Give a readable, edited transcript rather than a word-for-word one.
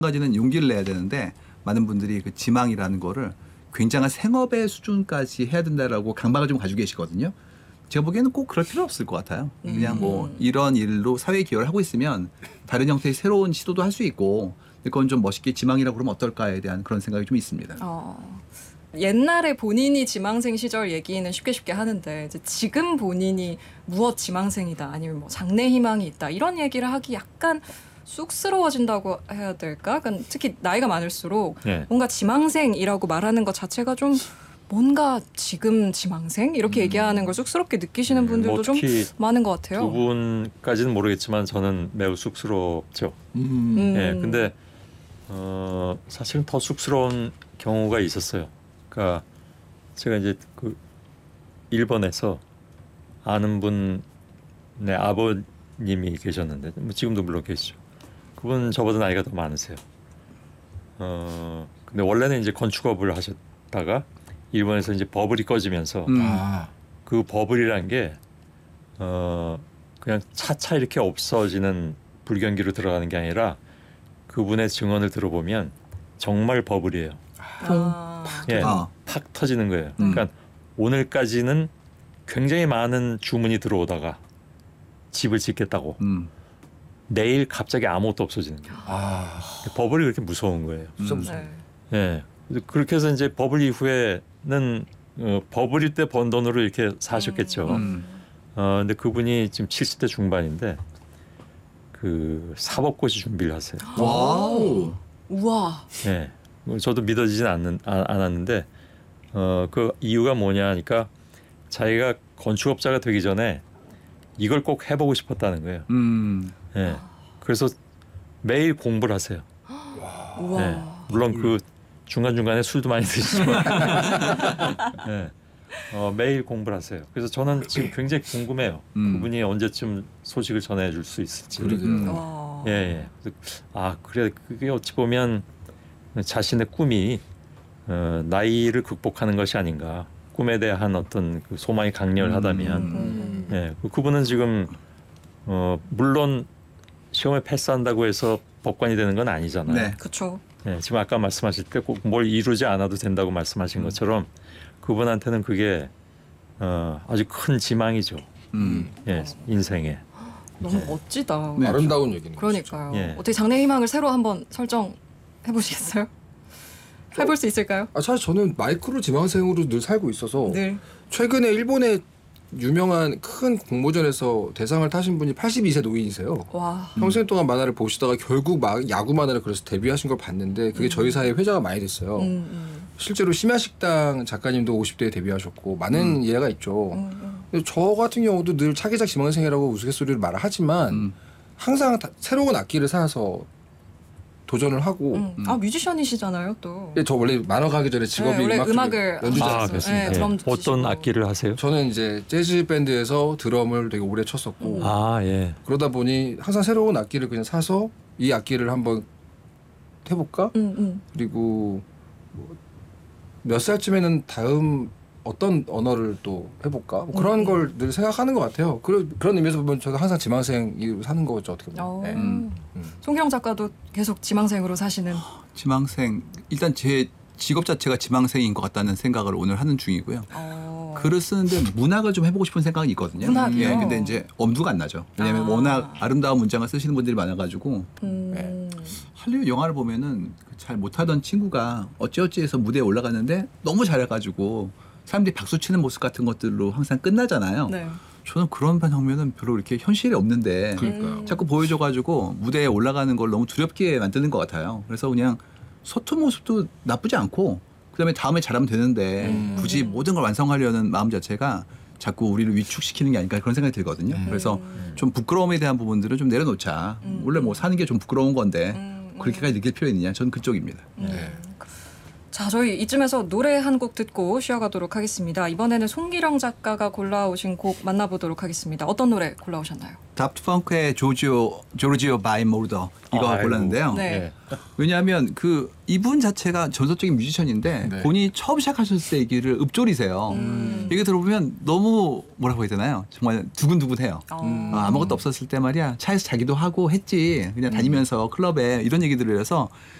가지는 용기를 내야 되는데 많은 분들이 그 지망이라는 거를 굉장한 생업의 수준까지 해야 된다라고 강박을 좀 가지고 계시거든요. 제가 보기에는 꼭 그럴 필요 없을 것 같아요. 그냥 뭐 이런 일로 사회에 기여를 하고 있으면 다른 형태의 새로운 시도도 할 수 있고 그건 좀 멋있게 지망이라고 그러면 어떨까에 대한 그런 생각이 좀 있습니다. 옛날에 본인이 지망생 시절 얘기는 쉽게 하는데 이제 지금 본인이 무엇 지망생이다 아니면 뭐 장래 희망이 있다 이런 얘기를 하기 약간 쑥스러워진다고 해야 될까? 그러니까 특히 나이가 많을수록 네. 뭔가 지망생이라고 말하는 것 자체가 좀 뭔가 지금 지망생 이렇게 얘기하는 걸 쑥스럽게 느끼시는 분들도 뭐 좀 특히 많은 것 같아요. 두 분까지는 모르겠지만 저는 매우 쑥스럽죠. 예, 근데 사실은 더 쑥스러운 경우가 있었어요. 그러니까 제가 이제 그 일본에서 아는 분의 아버님이 계셨는데 뭐 지금도 물론 계시죠. 그분 저보다 나이가 더 많으세요. 근데 원래는 이제 건축업을 하셨다가 일본에서 이제 버블이 꺼지면서 그 버블이란 게 그냥 차차 이렇게 없어지는 불경기로 들어가는 게 아니라 그분의 증언을 들어보면 정말 버블이에요. 예, 팍 터지는 거예요. 그러니까 오늘까지는 굉장히 많은 주문이 들어오다가 집을 짓겠다고 내일 갑자기 아무것도 없어지는 거예요. 버블이 그렇게 무서운 거예요. 네. 예, 그렇게 해서 이제 버블 이후에는 버블일 때 번 돈으로 이렇게 사셨겠죠. 근데 그분이 지금 70대 중반인데 그 사법고시 준비를 하세요. 와우. 우와. 예, 저도 믿어지진 않았는데 그 이유가 뭐냐 하니까 자기가 건축업자가 되기 전에 이걸 꼭 해보고 싶었다는 거예요. 예, 그래서 매일 공부를 하세요. 우와. 예, 물론 그 중간중간에 술도 많이 드시지만 예, 매일 공부를 하세요. 그래서 저는 지금 굉장히 궁금해요. 그분이 언제쯤 소식을 전해줄 수 있을지. 와. 예, 예. 그래 그게 어찌 보면 자신의 꿈이 나이를 극복하는 것이 아닌가. 꿈에 대한 어떤 그 소망이 강렬하다면, 예, 그분은 지금 물론 시험에 패스한다고 해서 법관이 되는 건 아니잖아요. 네. 그렇죠. 예, 지금 아까 말씀하실 때 꼭 뭘 이루지 않아도 된다고 말씀하신 것처럼 그분한테는 그게 아주 큰 지망이죠. 예, 인생에. 너무 멋지다. 네. 아름다운 얘기네요. 그러니까요. 예. 어떻게 장래 희망을 새로 한번 설정해 보시겠어요? 해볼 수 있을까요? 사실 저는 마이크로 지망생으로 늘 살고 있어서 네. 최근에 일본의 유명한 큰 공모전에서 대상을 타신 분이 82세 노인이세요. 와. 평생 동안 만화를 보시다가 결국 야구 만화를 그래서 데뷔하신 걸 봤는데 그게 저희 사회에 회자가 많이 됐어요. 실제로 심야식당 작가님도 50대에 데뷔하셨고 많은 예가 있죠. 근데 저 같은 경우도 늘 차기작 지망생이라고 우스갯소리를 말을 하지만 항상 새로운 악기를 사서 도전을 하고 뮤지션이시잖아요, 또. 저 원래 만화 가기 전에 직업이 네, 원래 음악 음악을 연주자였어요. 그렇습니다. 네, 드럼 어떤 치시고. 악기를 하세요? 저는 이제 재즈 밴드에서 드럼을 되게 오래 쳤었고 예. 그러다 보니 항상 새로운 악기를 그냥 사서 이 악기를 한번 해볼까? 그리고 몇 살쯤에는 다음 어떤 언어를 또 해볼까? 뭐 그런 걸 늘 생각하는 것 같아요. 그런 의미에서 보면 저도 항상 지망생으로 사는 거죠. 어떻게 보면. 네. 송기영 작가도 계속 지망생으로 사시는. 지망생 일단 제 직업 자체가 지망생인 것 같다는 생각을 오늘 하는 중이고요. 글을 쓰는데 문학을 좀 해보고 싶은 생각이 있거든요. 문학이요? 예, 근데 이제 엄두가 안 나죠. 왜냐하면 워낙 아름다운 문장을 쓰시는 분들이 많아가지고 할리우드 영화를 보면은 잘 못하던 친구가 어찌어찌해서 무대에 올라갔는데 너무 잘해가지고 사람들이 박수 치는 모습 같은 것들로 항상 끝나잖아요. 네. 저는 그런 장면은 별로 이렇게 현실에 없는데 자꾸 보여줘가지고 무대에 올라가는 걸 너무 두렵게 만드는 것 같아요. 그래서 그냥 서툰 모습도 나쁘지 않고 그다음에 다음에 잘하면 되는데 굳이 모든 걸 완성하려는 마음 자체가 자꾸 우리를 위축시키는 게 아닐까 그런 생각이 들거든요. 그래서 좀 부끄러움에 대한 부분들은 좀 내려놓자. 원래 뭐 사는 게 좀 부끄러운 건데 그렇게까지 느낄 필요 있느냐. 저는 그쪽입니다. 네. 자, 저희 이쯤에서 노래 한 곡 듣고 쉬어가도록 하겠습니다. 이번에는 송기령 작가가 골라오신 곡 만나보도록 하겠습니다. 어떤 노래 골라오셨나요? 다프트 펑크의 조르지오 바이 모르더 이거 아이고. 골랐는데요. 네. 왜냐하면 그 이분 자체가 전설적인 뮤지션인데 네. 본인이 처음 시작하셨을 때 얘기를 읍조리세요. 얘기 들어보면 너무 뭐라고 해야 되나요? 정말 두근두근해요. 아무것도 없었을 때 말이야 차에서 자기도 하고 했지 그냥 다니면서 클럽에 이런 얘기들을 해서